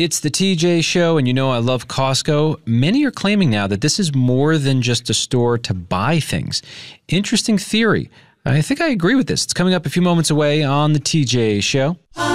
It's the TJ Show, and you know I love Costco. Many are claiming now that this is more than just a store to buy things. Interesting theory. I think I agree with this. It's coming up a few moments away on the TJ Show.